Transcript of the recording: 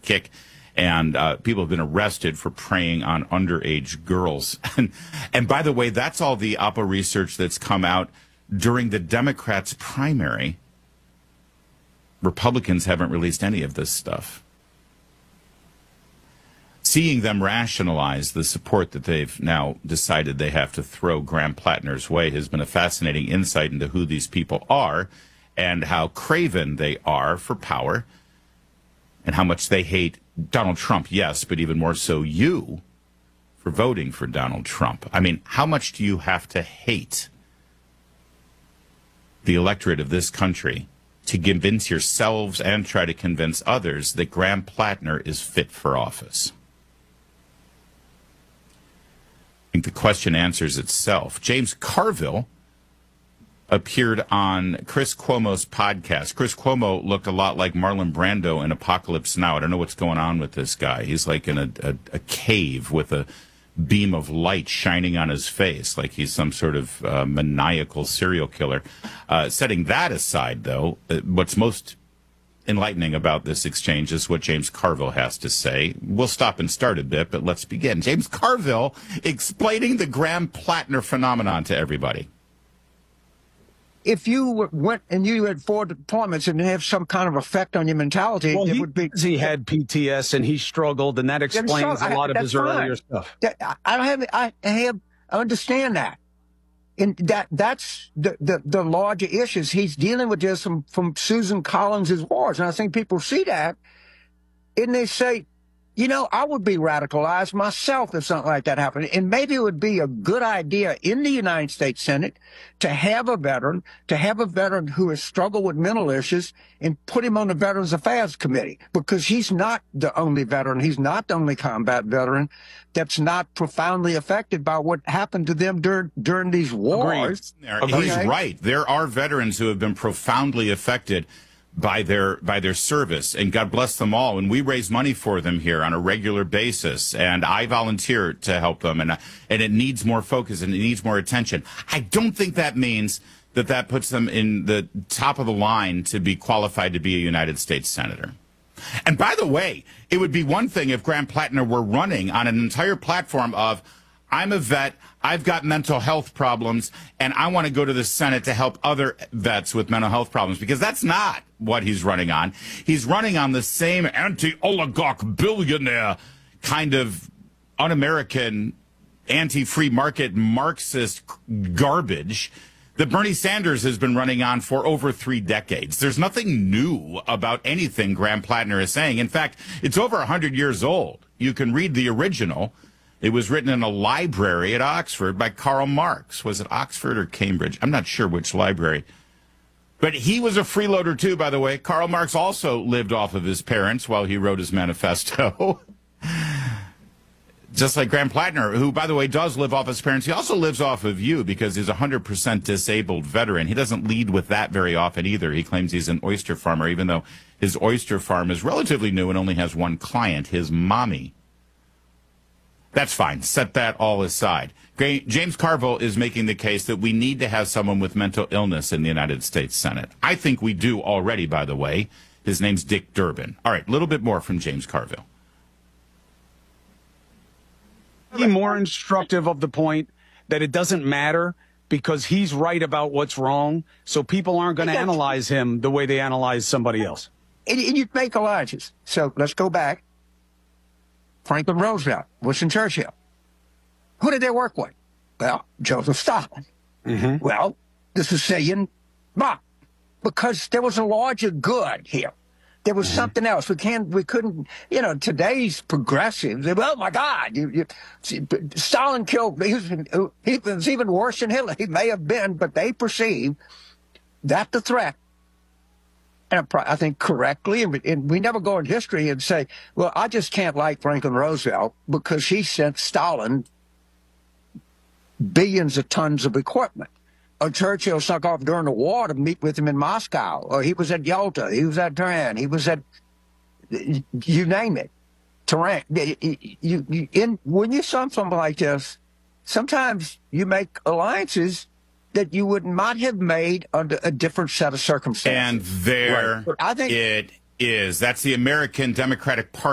kick. And people have been arrested for preying on underage girls. And by the way, that's all the Oppo research that's come out during the Democrats' primary. Republicans haven't released any of this stuff. Seeing them rationalize the support that they've now decided they have to throw Graham Plattner's way has been a fascinating insight into who these people are and how craven they are for power and how much they hate Donald Trump, yes, but even more so you for voting for Donald Trump. I mean, how much do you have to hate the electorate of this country to convince yourselves and try to convince others that Graham Plattner is fit for office? I think the question answers itself. James Carville appeared on Chris Cuomo's podcast. Chris Cuomo looked a lot like Marlon Brando in Apocalypse Now. I don't know what's going on with this guy. He's like in a cave with a beam of light shining on his face, like he's some sort of maniacal serial killer. Setting that aside, though, what's most enlightening about this exchange is what James Carville has to say. We'll stop and start a bit, but let's begin. James Carville explaining the Graham Plattner phenomenon to everybody. If you went and you had 4 deployments and have some kind of effect on your mentality, well, it would be. He had PTS and he struggled, and that explains a lot of his earlier stuff. I understand that, and that's the larger issues he's dealing with. This from Susan Collins's wars, and I think people see that, and they say, you know, I would be radicalized myself if something like that happened. And maybe it would be a good idea in the United States Senate to have a veteran who has struggled with mental issues and put him on the Veterans Affairs Committee, because he's not the only veteran. He's not the only combat veteran that's not profoundly affected by what happened to them during these wars. He's right. There are veterans who have been profoundly affected by their service, and God bless them all. And we raise money for them here on a regular basis, and I volunteer to help them, and it needs more focus and it needs more attention. I don't think that means that puts them in the top of the line to be qualified to be a United States Senator. And by the way, it would be one thing if Graham Plattner were running on an entire platform of, I'm a vet, I've got mental health problems, and I want to go to the Senate to help other vets with mental health problems, because that's not what he's running on. He's running on the same anti-oligarch billionaire kind of un-American, anti-free market Marxist garbage that Bernie Sanders has been running on for over 3 decades. There's nothing new about anything Graham Plattner is saying. In fact, it's over 100 years old. You can read the original. It was written in a library at Oxford by Karl Marx. Was it Oxford or Cambridge? I'm not sure which library. But he was a freeloader too, by the way. Karl Marx also lived off of his parents while he wrote his manifesto. Just like Graham Plattner, who, by the way, does live off his parents. He also lives off of you because he's a 100% disabled veteran. He doesn't lead with that very often either. He claims he's an oyster farmer, even though his oyster farm is relatively new and only has one client, his mommy. That's fine. Set that all aside. James Carville is making the case that we need to have someone with mental illness in the United States Senate. I think we do already, by the way. His name's Dick Durbin. All right, a little bit more from James Carville. Be more instructive of the point that it doesn't matter because he's right about what's wrong, so people aren't going to analyze him the way they analyze somebody else. And you make alliances. So let's go back. Franklin Roosevelt, Winston Churchill. Who did they work with? Well, Joseph Stalin. Mm-hmm. Well, this is saying, but because there was a larger good here. There was something else. We couldn't, today's progressives, oh my God, Stalin killed, he was even worse than Hitler. He may have been, but they perceived that the threat. And I think correctly, and we never go in history and say, well, I just can't like Franklin Roosevelt because he sent Stalin billions of tons of equipment. Or Churchill snuck off during the war to meet with him in Moscow. Or he was at Yalta. He was at Tehran. He was at, you name it, Tehran. When you saw something like this, sometimes you make alliances that you would not have made under a different set of circumstances. And there it is. That's the American Democratic Party.